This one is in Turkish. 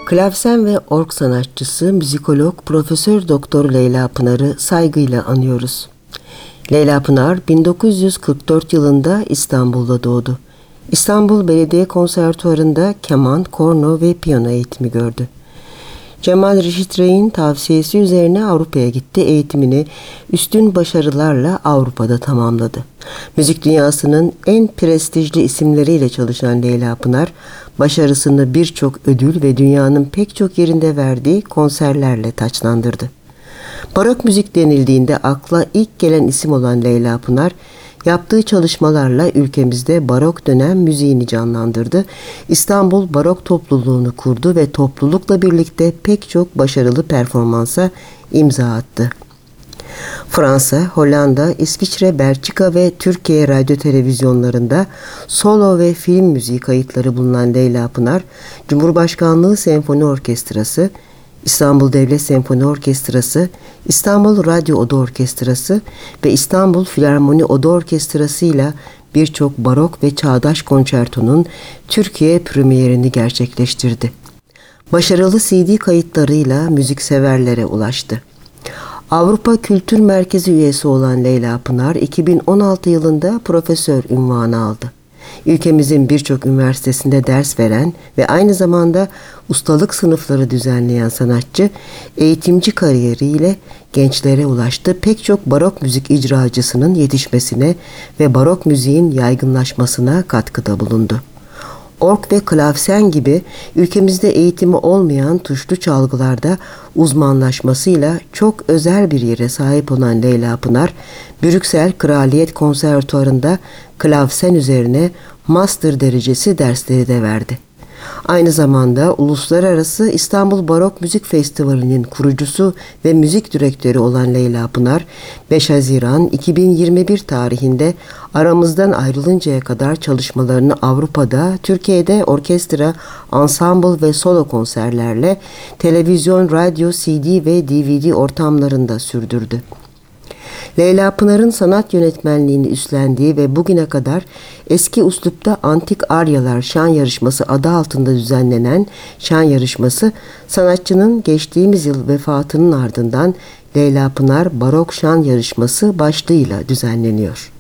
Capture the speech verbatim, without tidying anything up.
Klavsen ve org sanatçısı, müzikolog Profesör Doktor Leyla Pınar'ı saygıyla anıyoruz. Leyla Pınar bin dokuz yüz kırk dört yılında İstanbul'da doğdu. İstanbul Belediye Konservatuvarı'nda keman, korno ve piyano eğitimi gördü. Cemal Reşit Rey'in tavsiyesi üzerine Avrupa'ya gitti. Eğitimini üstün başarılarla Avrupa'da tamamladı. Müzik dünyasının en prestijli isimleriyle çalışan Leyla Pınar, başarısını birçok ödül ve dünyanın pek çok yerinde verdiği konserlerle taçlandırdı. Barok müzik denildiğinde akla ilk gelen isim olan Leyla Pınar, yaptığı çalışmalarla ülkemizde barok dönem müziğini canlandırdı. İstanbul Barok Topluluğunu kurdu ve toplulukla birlikte pek çok başarılı performansa imza attı. Fransa, Hollanda, İsviçre, Belçika ve Türkiye radyo televizyonlarında solo ve film müziği kayıtları bulunan Leyla Pınar, Cumhurbaşkanlığı Senfoni Orkestrası, İstanbul Devlet Senfoni Orkestrası, İstanbul Radyo Oda Orkestrası ve İstanbul Filarmoni Oda Orkestrası ile birçok barok ve çağdaş konçertonun Türkiye premierini gerçekleştirdi. Başarılı C D kayıtlarıyla müzikseverlere ulaştı. Avrupa Kültür Merkezi üyesi olan Leyla Pınar, iki bin on altı yılında profesör unvanı aldı. Ülkemizin birçok üniversitesinde ders veren ve aynı zamanda ustalık sınıfları düzenleyen sanatçı, eğitimci kariyeriyle gençlere ulaştı. Pek çok barok müzik icracısının yetişmesine ve barok müziğin yaygınlaşmasına katkıda bulundu. Org ve klavsen gibi ülkemizde eğitimi olmayan tuşlu çalgılarda uzmanlaşmasıyla çok özel bir yere sahip olan Leyla Pınar, Brüksel Kraliyet Konservatuvarı'nda klavsen üzerine master derecesi dersleri de verdi. Aynı zamanda Uluslararası İstanbul Barok Müzik Festivali'nin kurucusu ve müzik direktörü olan Leyla Pınar, beş Haziran iki bin yirmi bir tarihinde aramızdan ayrılıncaya kadar çalışmalarını Avrupa'da, Türkiye'de orkestra, ansambl ve solo konserlerle televizyon, radyo, C D ve D V D ortamlarında sürdürdü. Leyla Pınar'ın sanat yönetmenliğini üstlendiği ve bugüne kadar eski üslupta Antik Aryalar Şan Yarışması adı altında düzenlenen şan yarışması, sanatçının geçtiğimiz yıl vefatının ardından Leyla Pınar Barok Şan Yarışması başlığıyla düzenleniyor.